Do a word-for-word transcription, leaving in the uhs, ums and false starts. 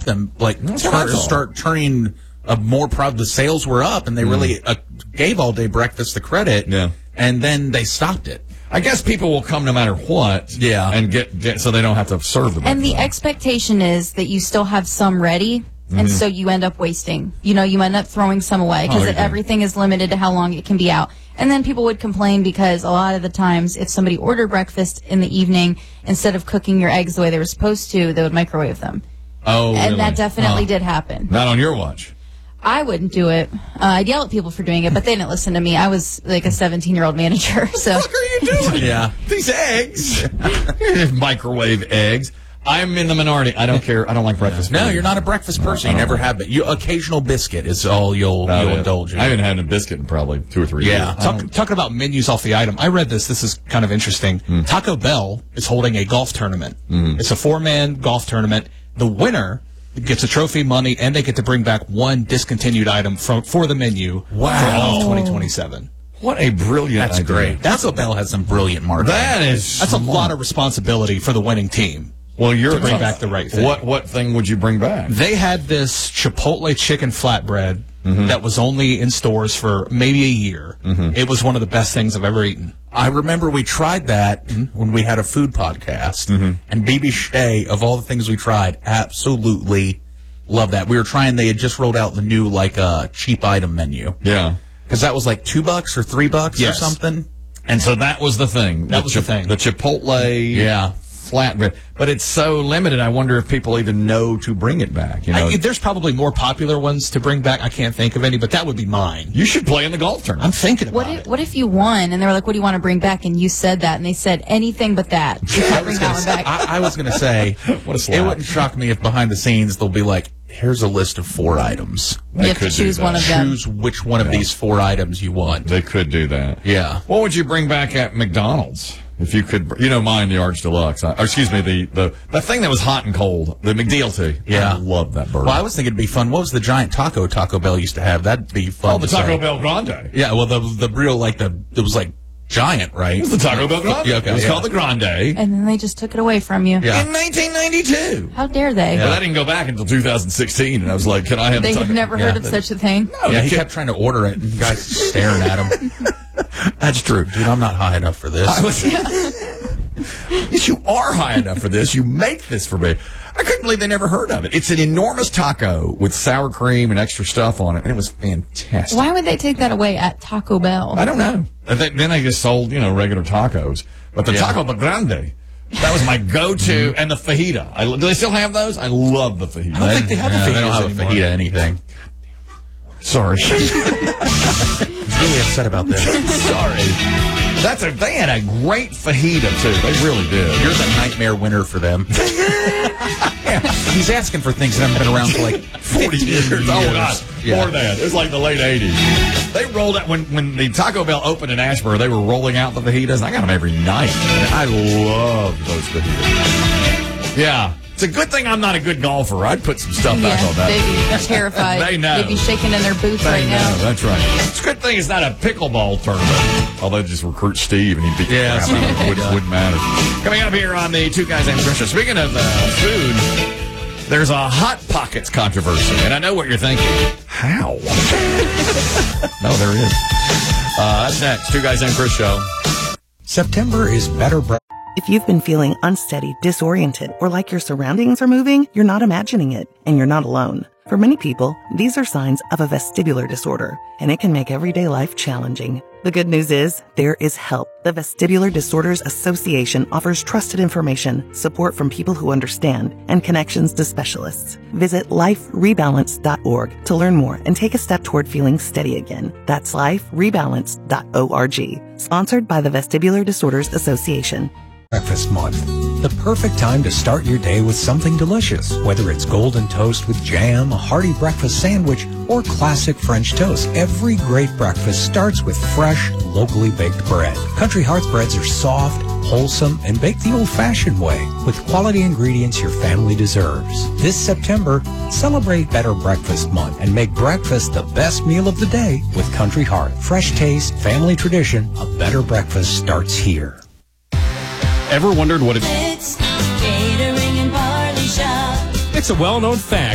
them like That's tur- what I thought. start turning uh, more proud. The sales were up, and they really uh, gave All Day Breakfast the credit. Yeah. And then they stopped it. I guess people will come no matter what. Yeah. And get, get so they don't have to serve the And the breakfast. expectation is that you still have some ready, and so you end up wasting. You know, you end up throwing some away because Oh, you do. everything is limited to how long it can be out. And then people would complain because a lot of the times, if somebody ordered breakfast in the evening, instead of cooking your eggs the way they were supposed to, they would microwave them. Oh, And really? that definitely Oh. did happen. Not on your watch. I wouldn't do it. Uh, I'd yell at people for doing it, but they didn't listen to me. I was like a seventeen-year-old manager, so. What are you doing? Yeah. These eggs. Microwave eggs. I'm in the minority. I don't care. I don't like breakfast. No, food. you're not a breakfast person. You never have been. You occasional biscuit is all you'll About you'll it. indulge in. I haven't had a biscuit in probably two or three Yeah. years. Talk, talking about menus off the item, I read this. This is kind of interesting. Taco Bell is holding a golf tournament. It's a four-man golf tournament. The winner gets a trophy, money, and they get to bring back one discontinued item from for the menu Wow. for all of twenty twenty-seven. What a brilliant That's idea. great. Taco Bell has some brilliant marketing. That is That's a smart. lot of responsibility for the winning team. Well, you're to bring back the right thing. What what thing would you bring back? They had this Chipotle chicken flatbread Mm-hmm. that was only in stores for maybe a year. It was one of the best things I've ever eaten. I remember we tried that when we had a food podcast, and B B Shea, of all the things we tried, absolutely loved that. We were trying; they had just rolled out the new like uh, cheap item menu Yeah. because that was like two bucks or three bucks Yes. or something. And so that was the thing. That was the thing. The Chipotle Yeah. flatbread. But it's so limited, I wonder if people even know to bring it back. You know, I, there's probably more popular ones to bring back. I can't think of any, but that would be mine. you should play in the golf I'm tournament. thinking about What it. if, what if you won and they were like, what do you want to bring back? And you said that, and they said anything but that. You can't bring that one back. I, I was going to say, What a slap. it wouldn't shock me if behind the scenes they'll be like, "Here's a list of four items. You have to could do choose that. one of them. Choose which one of these four items you want." They could do that. Yeah. What would you bring back at McDonald's? If you could, you know, mine, the Arch Deluxe. I, or excuse me, the, the, the thing that was hot and cold, the McDLT. Yeah. I love that burger. Well, I was thinking it'd be fun. What was the giant taco Taco Bell used to have? That'd be fun. Oh, the to Taco say. Bell Grande. Yeah, well, the the real like the it was like giant, right? It was the Taco Bell Grande. Yeah, okay, it was yeah. called the Grande. And then they just took it away from you. Yeah. In nineteen ninety-two. How dare they? But I didn't go back until two thousand sixteen, and I was like, can I have They the had Taco? never yeah, heard of that- such a thing. Yeah, he kept trying to order it, and the guys staring at him. That's true. Dude, I'm not high enough for this. I was, yes, you are high enough for this. You make this for me. I couldn't believe they never heard of it. It's an enormous taco with sour cream and extra stuff on it, and it was fantastic. Why would they take that away at Taco Bell? I don't know. And then then they just sold, you know, regular tacos. But the Yeah. Taco Bell Grande, that was my go-to, and the fajita. I, do they still have those? I love the fajita. I don't think they have Yeah, a fajita. they don't have a anymore. fajita anything. Sorry. He's really upset about this. Sorry. That's a, they had a great fajita, too. They really did. You're the nightmare winner for them. He's asking for things that haven't been around for like forty years. years. Oh, God. Yeah. More than that. It was like the late eighties. They rolled out, when, when the Taco Bell opened in Ashburn, they were rolling out the fajitas. I got them every night. And I love those fajitas. Yeah. It's a good thing I'm not a good golfer. I'd put some stuff back Yeah, on that. they'd be terrified. They know. They'd be shaking in their boots They right know, now. That's right. It's a good thing it's not a pickleball tournament. Although just recruit Steve and he'd beat the Yeah, crap out of him. Wouldn't, wouldn't matter. Coming up here on the Two Guys Named Chris Show. Speaking of uh, food, there's a Hot Pockets controversy. And I know what you're thinking. How? No, there is. Uh, that's next. Two Guys Named Chris Show. September is better. Bre- If you've been feeling unsteady, disoriented, or like your surroundings are moving, you're not imagining it, and you're not alone. For many people, these are signs of a vestibular disorder, and it can make everyday life challenging. The good news is, there is help. The Vestibular Disorders Association offers trusted information, support from people who understand, and connections to specialists. Visit life rebalance dot org to learn more and take a step toward feeling steady again. That's life rebalance dot org. Sponsored by the Vestibular Disorders Association. Breakfast month. The perfect time to start your day with something delicious. Whether it's golden toast with jam, a hearty breakfast sandwich, or classic French toast, every great breakfast starts with fresh, locally baked bread. Country Hearts breads are soft, wholesome, and baked the old-fashioned way with quality ingredients your family deserves. This September, celebrate Better Breakfast Month and make breakfast the best meal of the day with Country Heart. Fresh taste, family tradition, a better breakfast starts here. Ever wondered what it It's catering and barley shop. It's a well-known fact